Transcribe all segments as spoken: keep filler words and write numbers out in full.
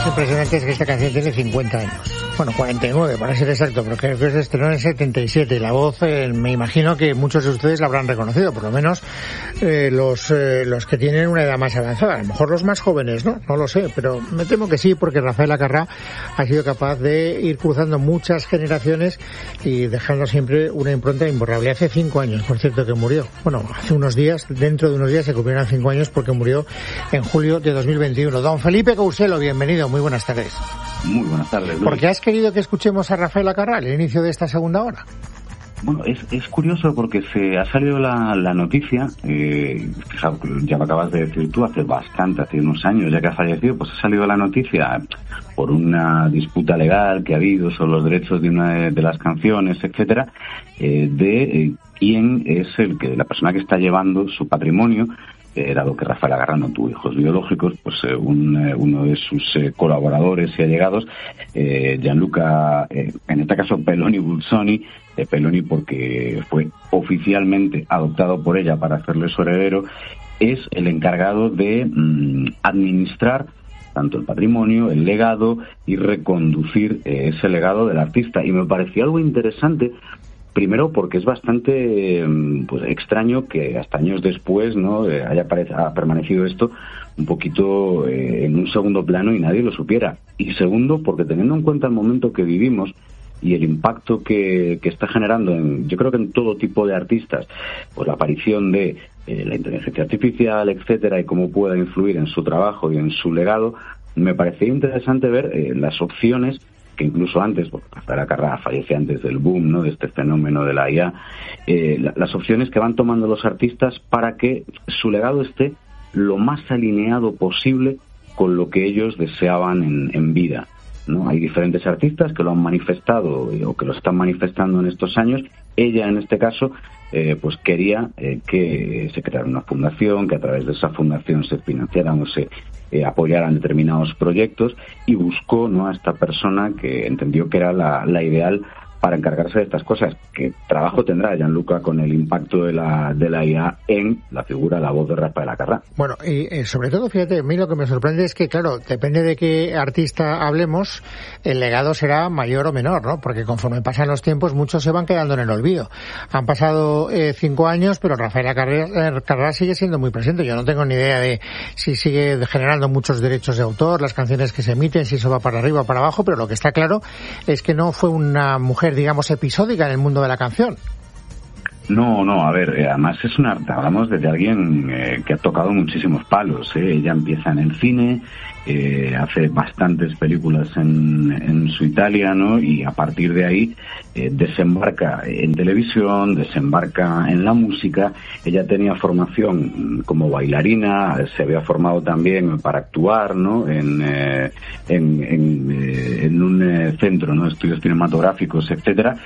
impresionante es que esta canción tiene cincuenta años. Bueno, cuarenta y nueve para ser exacto, pero creo que se estrenó en setenta y siete. Y la voz, eh, me imagino que muchos de ustedes la habrán reconocido, por lo menos eh, los eh, los que tienen una edad más avanzada. A lo mejor los más jóvenes, ¿no? No lo sé, pero me temo que sí, porque Rafael Acarrá ha sido capaz de ir cruzando muchas generaciones y dejando siempre una impronta imborrable. Hace cinco años, por cierto, que murió. Bueno, hace unos días, dentro de unos días se cumplirán cinco años porque murió en julio de dos mil veintiuno. Don Felipe Couselo, bienvenido, muy buenas tardes. Muy buenas tardes, Luis. ¿Por qué has querido que escuchemos a Rafael Acarrá al inicio de esta segunda hora? Bueno, es, es curioso porque se ha salido la, la noticia, eh, fijaos, ya lo acabas de decir tú, hace bastante, hace unos años ya que ha fallecido, pues ha salido la noticia por una disputa legal que ha habido sobre los derechos de una de, de las canciones, etcétera, eh, de eh, quién es el que la persona que está llevando su patrimonio. Eh, dado que Rafael Acarrá no tuvo hijos biológicos, pues eh, un, eh, uno de sus eh, colaboradores y allegados, eh, Gianluca, eh, en este caso Peloni Busoni, eh, Peloni porque fue oficialmente adoptado por ella para hacerle su heredero, es el encargado de mm, administrar tanto el patrimonio, el legado y reconducir eh, ese legado del artista. Y me pareció algo interesante. Primero, porque es bastante pues extraño que hasta años después no haya ha permanecido esto un poquito eh, en un segundo plano y nadie lo supiera. Y segundo, porque teniendo en cuenta el momento que vivimos y el impacto que, que está generando, en, yo creo que en todo tipo de artistas, pues la aparición de eh, la inteligencia artificial, etcétera, y cómo pueda influir en su trabajo y en su legado, me parecía interesante ver eh, las opciones que incluso antes, porque Rafael Acarrá fallece antes del boom, ¿no?, de este fenómeno de la I A, eh, la, las opciones que van tomando los artistas para que su legado esté lo más alineado posible con lo que ellos deseaban en, en vida, ¿no? Hay diferentes artistas que lo han manifestado eh, o que lo están manifestando en estos años. Ella, en este caso, eh, pues quería eh, que se creara una fundación, que a través de esa fundación se financiaran o se eh, apoyaran determinados proyectos, y buscó, ¿no?, a esta persona que entendió que era la, la ideal para encargarse de estas cosas. ¿Qué trabajo tendrá Gianluca con el impacto de la de la I A en la figura, la voz de Rafael Acarrá? Bueno, y eh, sobre todo, fíjate, a mí lo que me sorprende es que, claro, depende de qué artista hablemos, el legado será mayor o menor, ¿no? Porque conforme pasan los tiempos, muchos se van quedando en el olvido. Han pasado eh, cinco años, pero Rafael Acarrá sigue siendo muy presente. Yo no tengo ni idea de si sigue generando muchos derechos de autor, las canciones que se emiten, si eso va para arriba o para abajo, pero lo que está claro es que no fue una mujer, digamos, episódica en el mundo de la canción. No, no, a ver, eh, además es una, hablamos de alguien eh, que ha tocado muchísimos palos, ¿eh? Ella empieza en el cine, eh, hace bastantes películas en, en su Italia, ¿no? Y a partir de ahí eh, desembarca en televisión, desembarca en la música. Ella tenía formación como bailarina, se había formado también para actuar, ¿no? En, eh, en, en, eh, en un eh, centro, ¿no?, de estudios cinematográficos, etcétera,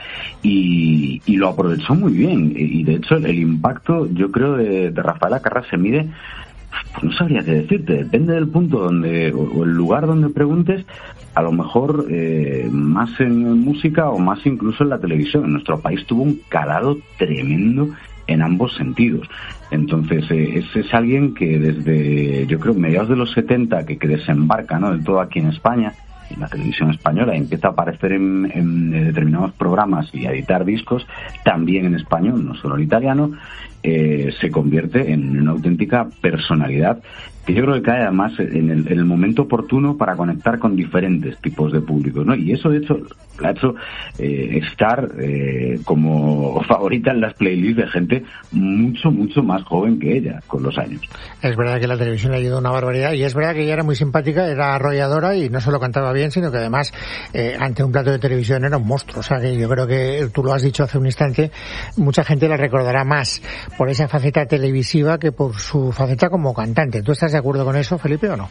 y, y lo aprovechó muy bien. Y de hecho el impacto, yo creo, de, de Rafael Acarrá se mide, pues no sabría qué decirte, depende del punto donde o, o el lugar donde preguntes, a lo mejor eh, más en música o más incluso en la televisión. En nuestro país tuvo un calado tremendo en ambos sentidos. Entonces eh, es, es alguien que desde, yo creo, mediados de los setenta, que, que desembarca, ¿no?, del todo aquí en España, en la televisión española, y empieza a aparecer en, en determinados programas y a editar discos también en español, no solo en italiano, eh, se convierte en una auténtica personalidad que yo creo que cae además en el, en el momento oportuno para conectar con diferentes tipos de públicos, ¿no? Y eso, de hecho, la ha hecho eh, estar eh, como favorita en las playlists de gente mucho, mucho más joven que ella con los años. Es verdad que la televisión le ayudó una barbaridad, y es verdad que ella era muy simpática, era arrolladora, y no solo cantaba bien, sino que además eh, ante un plato de televisión era un monstruo. O sea, que yo creo que tú lo has dicho hace un instante, mucha gente la recordará más por esa faceta televisiva que por su faceta como cantante. ¿Tú estás de acuerdo con eso, Felipe, o no?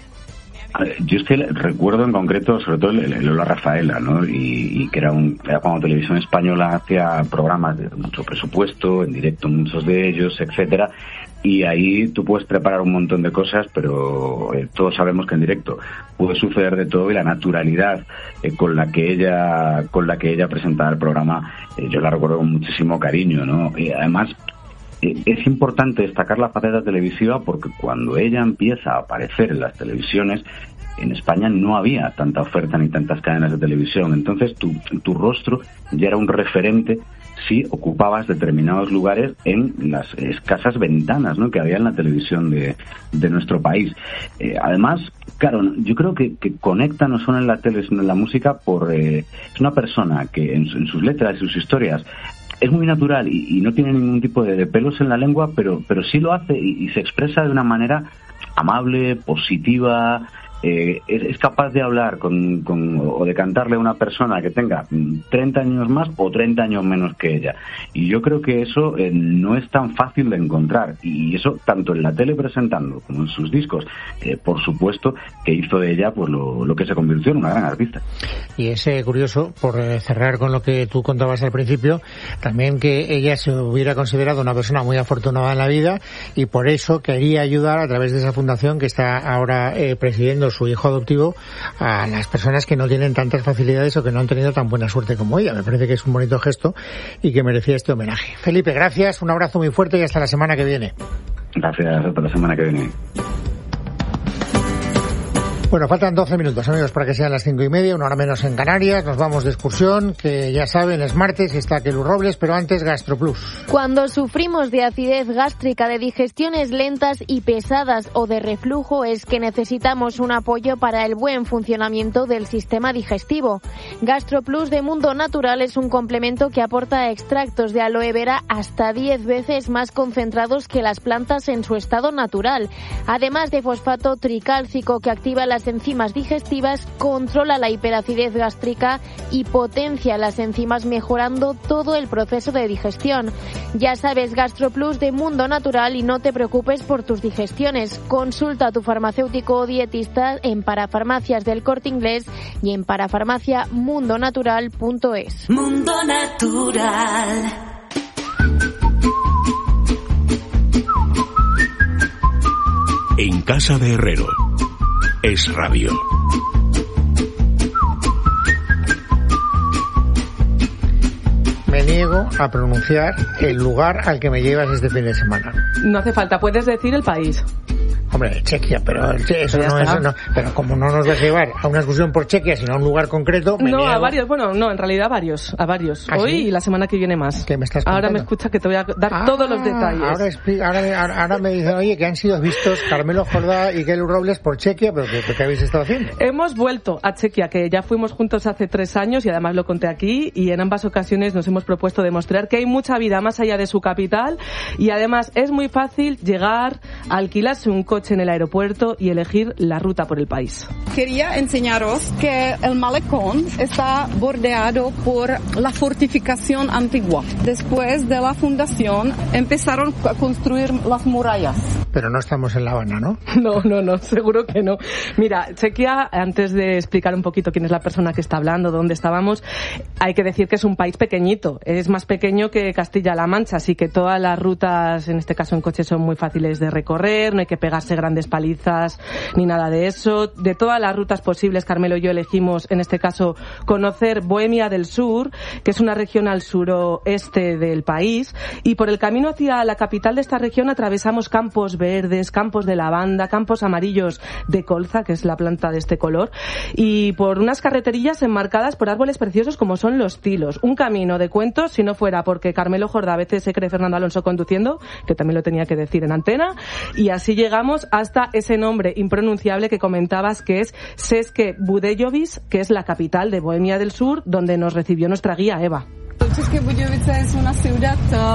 Yo es que recuerdo en concreto, sobre todo, el Lola Rafaela, ¿no? Y, y que era, un, era cuando Televisión Española hacía programas de mucho presupuesto, en directo muchos de ellos, etcétera. Y ahí tú puedes preparar un montón de cosas, pero eh, todos sabemos que en directo puede suceder de todo, y la naturalidad eh, con la que ella con la que ella presentaba el programa, eh, yo la recuerdo con muchísimo cariño, ¿no? Y además eh, es importante destacar la faceta televisiva porque cuando ella empieza a aparecer en las televisiones, en España no había tanta oferta ni tantas cadenas de televisión. Entonces tu, tu rostro ya era un referente si ocupabas determinados lugares en las escasas ventanas, ¿no?, que había en la televisión de, de nuestro país. Eh, además, claro, yo creo que, que conecta no solo en la tele, sino en la música, por eh, es una persona que en, en sus letras y sus historias es muy natural y, y no tiene ningún tipo de, de pelos en la lengua, pero, pero sí lo hace y, y se expresa de una manera amable, positiva. Eh, es, es capaz de hablar con, con, o de cantarle a una persona que tenga treinta años más o treinta años menos que ella. Y yo creo que eso eh, no es tan fácil de encontrar. Y eso, tanto en la tele presentando como en sus discos, eh, por supuesto, que hizo de ella pues lo, lo que se convirtió en una gran artista. Y es eh, curioso, por eh, cerrar con lo que tú contabas al principio, también que ella se hubiera considerado una persona muy afortunada en la vida y por eso quería ayudar a través de esa fundación que está ahora eh, presidiendo su hijo adoptivo a las personas que no tienen tantas facilidades o que no han tenido tan buena suerte como ella. Me parece que es un bonito gesto y que merecía este homenaje. Felipe, gracias, un abrazo muy fuerte y hasta la semana que viene. Gracias, hasta la semana que viene. Bueno, faltan doce minutos, amigos, para que sean las cinco y media, una hora menos en Canarias. Nos vamos de excursión, que ya saben, es martes y está Kelu Robles, pero antes GastroPlus. Cuando sufrimos de acidez gástrica, de digestiones lentas y pesadas o de reflujo, es que necesitamos un apoyo para el buen funcionamiento del sistema digestivo. GastroPlus de Mundo Natural es un complemento que aporta extractos de aloe vera hasta diez veces más concentrados que las plantas en su estado natural. Además de fosfato tricálcico que activa las enzimas digestivas, controla la hiperacidez gástrica y potencia las enzimas mejorando todo el proceso de digestión. Ya sabes, GastroPlus de Mundo Natural y no te preocupes por tus digestiones. Consulta a tu farmacéutico o dietista en Parafarmacias del Corte Inglés y en parafarmacia mundo natural punto es. Mundo Natural. En casa de Herrero. Es radio. Me niego a pronunciar el lugar al que me llevas este fin de semana. No hace falta, puedes decir el país. Hombre, Chequia, pero eso no es, no, pero como no nos vas a llevar a una excursión por Chequia, sino a un lugar concreto, me No, niego. a varios, bueno, no, en realidad a varios, a varios. ¿Ah, Hoy sí? y la semana que viene más. ¿Qué me estás contando? Ahora me escucha que te voy a dar Ah, todos los detalles. Ahora, expli- ahora, ahora, ahora me dicen, oye, que han sido vistos Carmelo Jordá y Kelu Robles por Chequia, pero ¿qué, qué habéis estado haciendo? Hemos vuelto a Chequia, que ya fuimos juntos hace tres años y además lo conté aquí, y en ambas ocasiones nos hemos propuesto demostrar que hay mucha vida más allá de su capital y además es muy fácil llegar, alquilarse un coche en el aeropuerto y elegir la ruta por el país. Quería enseñaros que el malecón está bordeado por la fortificación antigua. Después de la fundación empezaron a construir las murallas. Pero no estamos en La Habana, ¿no? No, no, no, seguro que no. Mira, Chequia, antes de explicar un poquito quién es la persona que está hablando, dónde estábamos, hay que decir que es un país pequeñito. Es más pequeño que Castilla-La Mancha, así que todas las rutas, en este caso en coche, son muy fáciles de recorrer, no hay que pegarse grandes palizas ni nada de eso. De todas las rutas posibles, Carmelo y yo elegimos, en este caso, conocer Bohemia del Sur, que es una región al suroeste del país, y por el camino hacia la capital de esta región atravesamos campos verdes, campos de lavanda, campos amarillos de colza, que es la planta de este color, y por unas carreterillas enmarcadas por árboles preciosos como son los tilos. Un camino de cuentos, si no fuera porque Carmelo Jordá a veces se cree Fernando Alonso conduciendo, que también lo tenía que decir en antena, y así llegamos hasta ese nombre impronunciable que comentabas, que es České Budějovice, que es la capital de Bohemia del Sur, donde nos recibió nuestra guía Eva. České Budějovice es una ciudad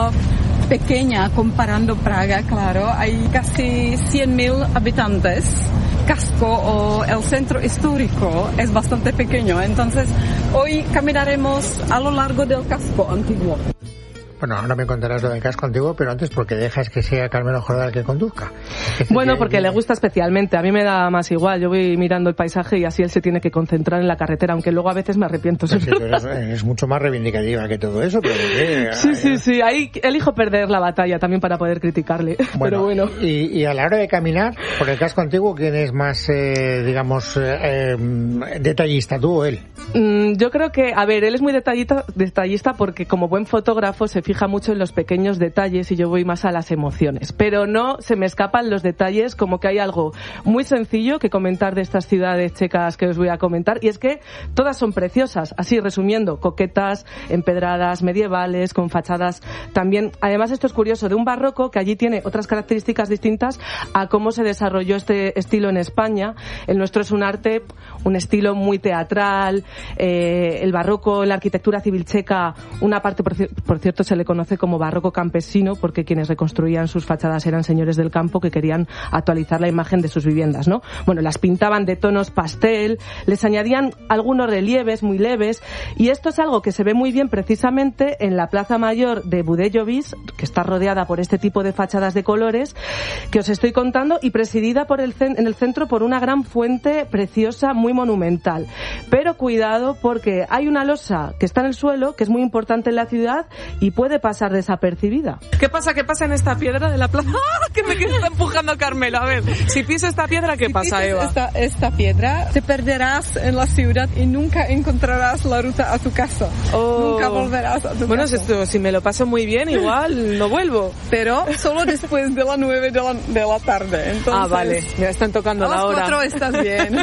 uh, pequeña comparando Praga, claro. Hay casi cien mil habitantes. Casco o el centro histórico es bastante pequeño. Entonces, hoy caminaremos a lo largo del casco antiguo. Bueno, ahora me contarás lo del casco antiguo, pero antes, ¿por qué dejas que sea Carmelo Jordá el que conduzca? Bueno, porque le gusta especialmente. A mí me da más igual. Yo voy mirando el paisaje y así él se tiene que concentrar en la carretera, aunque luego a veces me arrepiento. Pues sí, tú eres, eres mucho más reivindicativa que todo eso, pero ¿por qué? Sí, sí, sí. Ahí elijo perder la batalla también para poder criticarle. Bueno, pero bueno. Y, y a la hora de caminar por el casco antiguo, ¿quién es más, eh, digamos, eh, detallista, tú o él? Mm, yo creo que, a ver, él es muy detallista, detallista porque como buen fotógrafo se fija mucho en los pequeños detalles y yo voy más a las emociones. Pero no se me escapan los detalles, como que hay algo muy sencillo que comentar de estas ciudades checas que os voy a comentar, y es que todas son preciosas, así resumiendo, coquetas, empedradas, medievales, con fachadas también. Además, esto es curioso, de un barroco que allí tiene otras características distintas a cómo se desarrolló este estilo en España. El nuestro es un arte, un estilo muy teatral, eh, el barroco, la arquitectura civil checa, una parte, por, por cierto, se le conoce como barroco campesino, porque quienes reconstruían sus fachadas eran señores del campo que querían actualizar la imagen de sus viviendas, ¿no? Bueno, las pintaban de tonos pastel, les añadían algunos relieves muy leves, y esto es algo que se ve muy bien precisamente en la Plaza Mayor de Budellovis, que está rodeada por este tipo de fachadas de colores que os estoy contando, y presidida por el en el centro por una gran fuente preciosa, muy monumental. Pero cuidado, porque hay una losa que está en el suelo, que es muy importante en la ciudad y puede pasar desapercibida. ¿Qué pasa? ¿Qué pasa en esta piedra de la plaza? ¡Ah! Que me está empujando Carmelo. A ver, si piso esta piedra, ¿qué si pasa, Eva? Esta, esta piedra, te perderás en la ciudad y nunca encontrarás la ruta a tu casa. Oh. Nunca volverás a tu bueno, casa. Bueno, si me lo paso muy bien, igual no vuelvo. Pero solo después de las nueve de la, de la tarde. Entonces, ah, vale. Ya están tocando la hora. A las cuatro estás bien.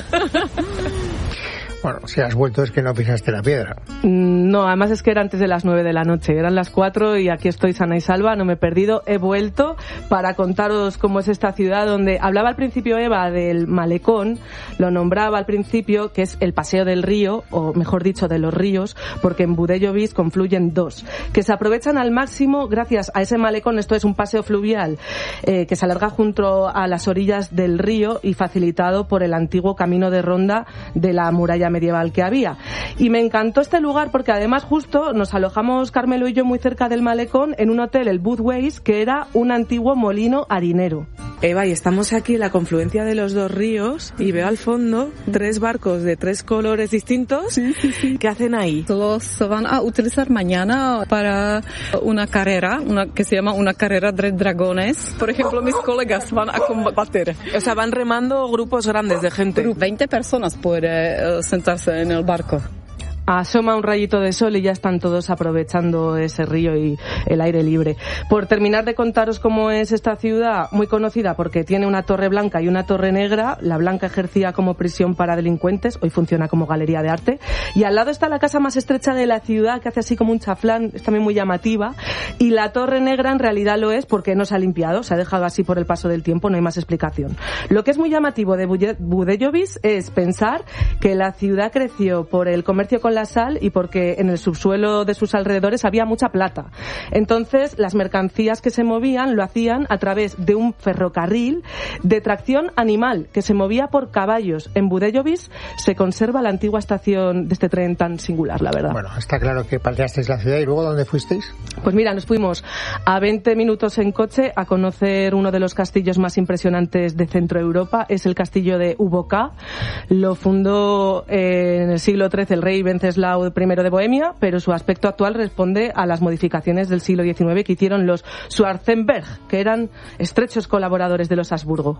Bueno, si has vuelto es que no pisaste la piedra. No, además es que era antes de las nueve de la noche, eran las cuatro y aquí estoy sana y salva, no me he perdido, he vuelto para contaros cómo es esta ciudad donde hablaba al principio Eva del malecón, lo nombraba al principio, que es el paseo del río, o mejor dicho de los ríos, porque en Budellovis confluyen dos, que se aprovechan al máximo gracias a ese malecón. Esto es un paseo fluvial eh, que se alarga junto a las orillas del río y facilitado por el antiguo camino de ronda de la muralla medieval que había. Y me encantó este lugar porque además justo nos alojamos Carmelo y yo muy cerca del malecón en un hotel, el Budweis, que era un antiguo molino harinero. Eva, y estamos aquí en la confluencia de los dos ríos y veo al fondo tres barcos de tres colores distintos. Sí, sí, sí. ¿Qué hacen ahí? Los van a utilizar mañana para una carrera, una que se llama una carrera de dragones. Por ejemplo, mis colegas van a combatir. O sea, van remando grupos grandes de gente. veinte personas pueden uh, sentarse en el barco. Asoma un rayito de sol y ya están todos aprovechando ese río y el aire libre. Por terminar de contaros cómo es esta ciudad, muy conocida porque tiene una torre blanca y una torre negra. La blanca ejercía como prisión para delincuentes, hoy funciona como galería de arte. Y al lado está la casa más estrecha de la ciudad, que hace así como un chaflán, es también muy llamativa. Y la torre negra en realidad lo es porque no se ha limpiado, se ha dejado así por el paso del tiempo, no hay más explicación. Lo que es muy llamativo de Budellovis es pensar que la ciudad creció por el comercio con la sal y porque en el subsuelo de sus alrededores había mucha plata. Entonces, las mercancías que se movían lo hacían a través de un ferrocarril de tracción animal que se movía por caballos. En Budellovis se conserva la antigua estación de este tren tan singular, la verdad. Bueno, está claro que pateasteis la ciudad. ¿Y luego dónde fuisteis? Pues mira, nos fuimos a veinte minutos en coche a conocer uno de los castillos más impresionantes de Centro Europa. Es el castillo de Uboká. Lo fundó eh, en el siglo trece el rey Wenceslao primero de Bohemia, pero su aspecto actual responde a las modificaciones del siglo diecinueve que hicieron los Schwarzenberg, que eran estrechos colaboradores de los Habsburgo.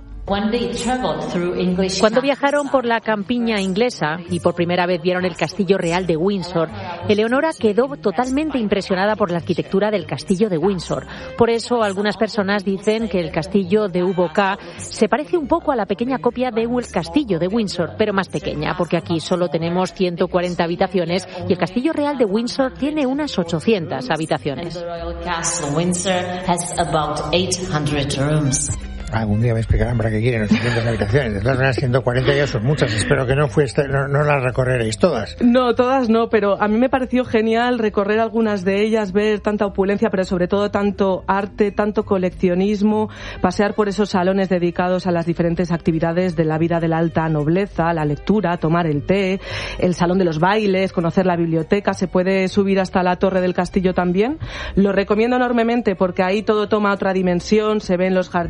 Cuando viajaron por la campiña inglesa y por primera vez vieron el castillo real de Windsor, Eleonora quedó totalmente impresionada por la arquitectura del castillo de Windsor. Por eso algunas personas dicen que el castillo de Uboká se parece un poco a la pequeña copia de el castillo de Windsor, pero más pequeña, porque aquí solo tenemos ciento cuarenta habitaciones y el castillo real de Windsor tiene unas ochocientas habitaciones. Algún día me explicarán para qué quieren ochocientas habitaciones. De todas maneras, ciento cuarenta ya son muchas. Espero que no fuiste, no, no las recorreréis todas. No, todas no, pero a mí me pareció genial recorrer algunas de ellas, ver tanta opulencia, pero sobre todo tanto arte, tanto coleccionismo, pasear por esos salones dedicados a las diferentes actividades de la vida de la alta nobleza, la lectura, tomar el té, el salón de los bailes, conocer la biblioteca. Se puede subir hasta la torre del castillo también. Lo recomiendo enormemente porque ahí todo toma otra dimensión, se ven los jardines de los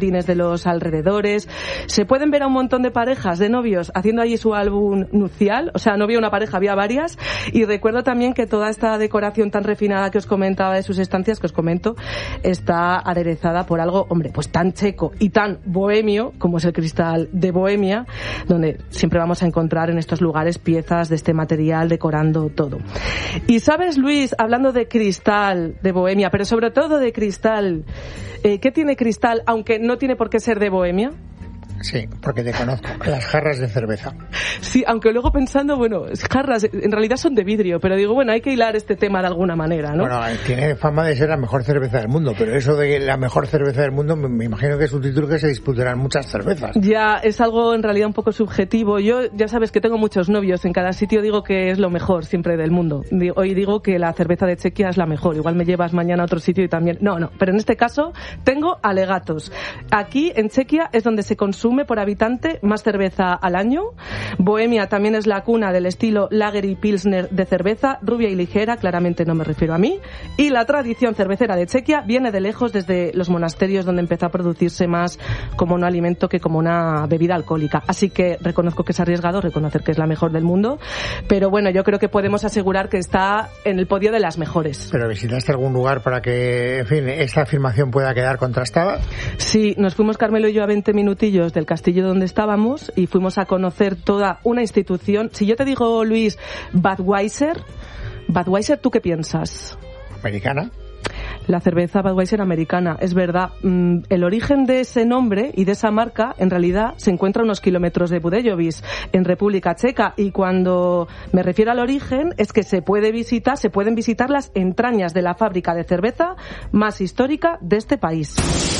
los alrededores. Se pueden ver a un montón de parejas de novios haciendo allí su álbum nupcial. O sea, no había una pareja, había varias. Y recuerdo también que toda esta decoración tan refinada que os comentaba de sus estancias, que os comento, está aderezada por algo, hombre, pues tan checo y tan bohemio como es el Cristal de Bohemia, donde siempre vamos a encontrar en estos lugares piezas de este material decorando todo. Y sabes, Luis, hablando de Cristal de Bohemia, pero sobre todo de cristal, eh, ¿qué tiene Cristal, aunque no tiene por qué ser de Bohemia? Sí, porque te conozco. Las jarras de cerveza. Sí, aunque luego pensando, bueno, jarras en realidad son de vidrio, pero digo, bueno, hay que hilar este tema de alguna manera, ¿no? Bueno, tiene fama de ser la mejor cerveza del mundo, pero eso de la mejor cerveza del mundo, me, me imagino que es un título que se disputarán muchas cervezas. Ya, es algo en realidad un poco subjetivo. Yo, ya sabes que tengo muchos novios, en cada sitio digo que es lo mejor siempre del mundo. Hoy digo que la cerveza de Chequia es la mejor, igual me llevas mañana a otro sitio y también... No, no, pero en este caso tengo alegatos. Aquí en Chequia es donde se consume por habitante más cerveza al año. Bohemia también es la cuna del estilo lager y pilsner de cerveza, rubia y ligera, claramente no me refiero a mí. Y la tradición cervecera de Chequia viene de lejos, desde los monasterios, donde empezó a producirse más como un alimento que como una bebida alcohólica. Así que reconozco que es arriesgado reconocer que es la mejor del mundo, pero bueno, yo creo que podemos asegurar que está en el podio de las mejores. ¿Pero visitaste algún lugar para que, en fin, esta afirmación pueda quedar contrastada? Sí, nos fuimos Carmelo y yo a veinte minutillos del castillo donde estábamos y fuimos a conocer toda una institución. Si yo te digo, Luis, Budweiser, Budweiser, ¿tú qué piensas? Americana. La cerveza Budweiser americana, es verdad. El origen de ese nombre y de esa marca, en realidad, se encuentra a unos kilómetros de Budějovice, en República Checa. Y cuando me refiero al origen, es que se puede visitar, se pueden visitar las entrañas de la fábrica de cerveza más histórica de este país.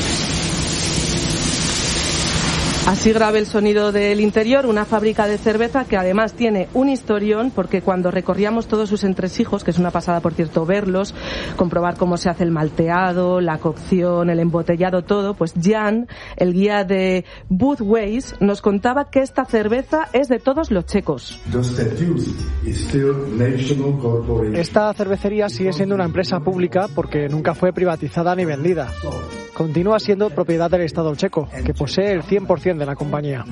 Así graba el sonido del interior, una fábrica de cerveza que además tiene un historión, porque cuando recorríamos todos sus entresijos, que es una pasada por cierto verlos, comprobar cómo se hace el malteado, la cocción, el embotellado, todo, pues Jan, el guía de Budweiser, nos contaba que esta cerveza es de todos los checos. Esta cervecería sigue siendo una empresa pública porque nunca fue privatizada ni vendida. Continúa siendo propiedad del Estado checo, que posee el cien por ciento de la compañía.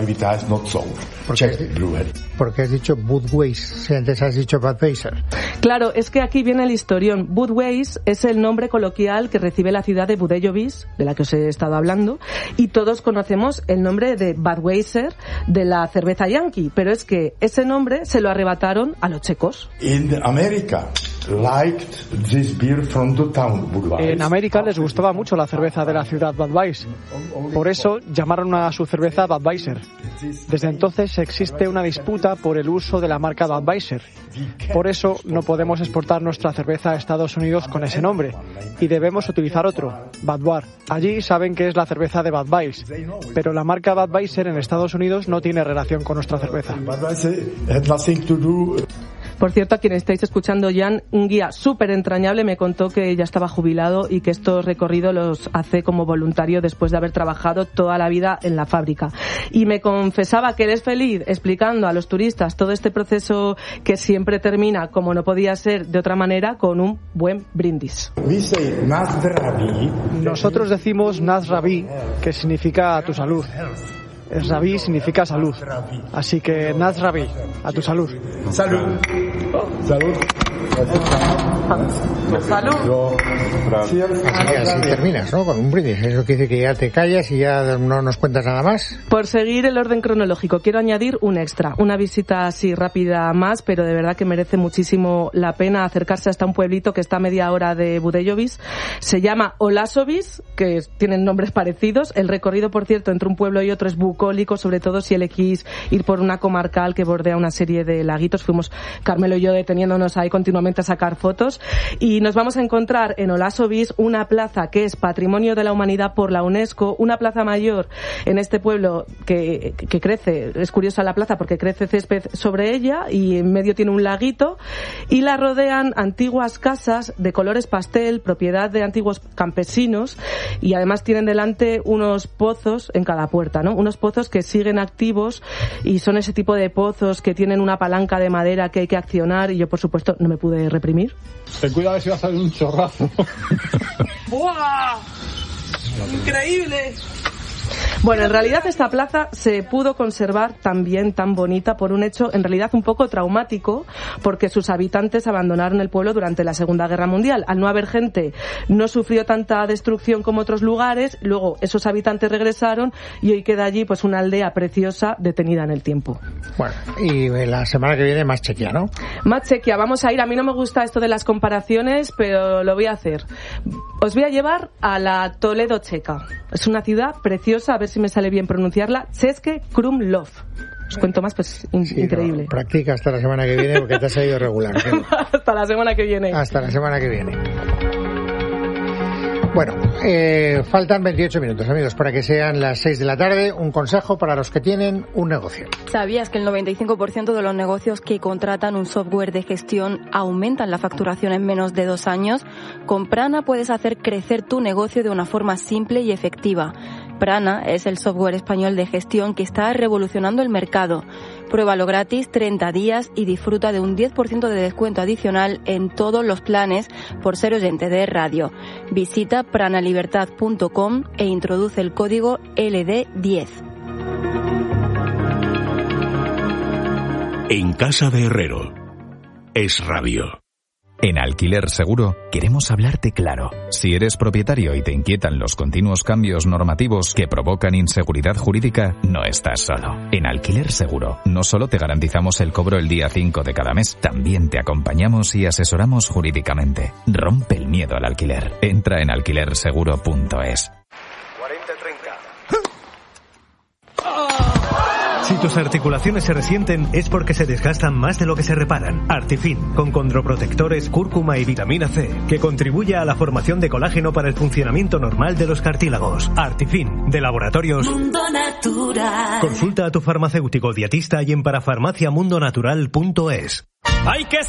¿Por qué has dicho Budweiser si antes has dicho Budweiser? Claro, es que aquí viene el historión. Budweiser es el nombre coloquial que recibe la ciudad de Budějovice, de la que os he estado hablando, y todos conocemos el nombre de Budweiser de la cerveza yankee, pero es que ese nombre se lo arrebataron a los checos. En América les gustaba mucho la cerveza de la ciudad Budweiser. Por eso llamaron a su cerveza Budweiser. Desde entonces existe una disputa por el uso de la marca Budweiser. Por eso no podemos exportar nuestra cerveza a Estados Unidos con ese nombre y debemos utilizar otro, Budvar. Allí saben que es la cerveza de Budweiser, pero la marca Budweiser en Estados Unidos no tiene relación con nuestra cerveza. Por cierto, a quienes estáis escuchando, Jan, un guía súper entrañable, me contó que ya estaba jubilado y que estos recorridos los hace como voluntario después de haber trabajado toda la vida en la fábrica. Y me confesaba que él es feliz explicando a los turistas todo este proceso que siempre termina, como no podía ser de otra manera, con un buen brindis. Nosotros decimos Nazrabi, que significa a tu salud. Rabí significa salud. Así que Nazrabi, a tu salud. Salud. Salud. Salud. Así, así terminas, ¿no? Con un brindis. Eso quiere decir que ya te callas y ya no nos cuentas nada más. Por seguir el orden cronológico, quiero añadir un extra. Una visita así rápida más, pero de verdad que merece muchísimo la pena acercarse hasta un pueblito que está a media hora de Budějovice. Se llama Olasovice, que tienen nombres parecidos. El recorrido, por cierto, entre un pueblo y otro es bucólico, sobre todo si elegís ir por una comarcal que bordea una serie de laguitos. Fuimos Carmelo y yo deteniéndonos ahí continuamente a sacar fotos. Y nos vamos a encontrar en Olasovice una plaza que es Patrimonio de la Humanidad por la UNESCO, una plaza mayor en este pueblo que, que crece, es curiosa la plaza porque crece césped sobre ella y en medio tiene un laguito y la rodean antiguas casas de colores pastel, propiedad de antiguos campesinos y además tienen delante unos pozos en cada puerta, ¿no? Unos pozos que siguen activos y son ese tipo de pozos que tienen una palanca de madera que hay que accionar y yo por supuesto no me pude reprimir. Ten cuidado de si va a salir un chorrazo. ¡Buah! ¡Increíble! Bueno, en realidad esta plaza se pudo conservar tan bien, tan bonita, por un hecho en realidad un poco traumático, porque sus habitantes abandonaron el pueblo durante la Segunda Guerra Mundial. Al no haber gente, no sufrió tanta destrucción como otros lugares, luego esos habitantes regresaron y hoy queda allí pues una aldea preciosa detenida en el tiempo. Bueno, y la semana que viene más Chequia, ¿no? Más Chequia, vamos a ir. A mí no me gusta esto de las comparaciones, pero lo voy a hacer. Os voy a llevar a la Toledo checa. Es una ciudad preciosa, a ver si me sale bien pronunciarla, České Krumlov. Os cuento más, pues in- sí, increíble. No, practica hasta la semana que viene porque te has salido regular. Hasta la semana que viene. Hasta la semana que viene. Bueno, eh, faltan veintiocho minutos, amigos, para que sean las seis de la tarde. Un consejo para los que tienen un negocio. ¿Sabías que el noventa y cinco por ciento de los negocios que contratan un software de gestión aumentan la facturación en menos de dos años? Con Prana puedes hacer crecer tu negocio de una forma simple y efectiva. Prana es el software español de gestión que está revolucionando el mercado. Pruébalo gratis treinta días y disfruta de un diez por ciento de descuento adicional en todos los planes por ser oyente de radio. Visita pranalibertad punto com e introduce el código L D diez. En Casa de Herrero. Es Radio. En Alquiler Seguro queremos hablarte claro. Si eres propietario y te inquietan los continuos cambios normativos que provocan inseguridad jurídica, no estás solo. En Alquiler Seguro no solo te garantizamos el cobro el día cinco de cada mes, también te acompañamos y asesoramos jurídicamente. Rompe el miedo al alquiler. Entra en alquiler seguro punto es. cuarenta treinta. Si tus articulaciones se resienten es porque se desgastan más de lo que se reparan. Artifin, con condroprotectores, cúrcuma y vitamina C, que contribuye a la formación de colágeno para el funcionamiento normal de los cartílagos. Artifin, de Laboratorios Mundo Natural. Consulta a tu farmacéutico dietista y en parafarmaciamundonatural punto es. ¡Hay que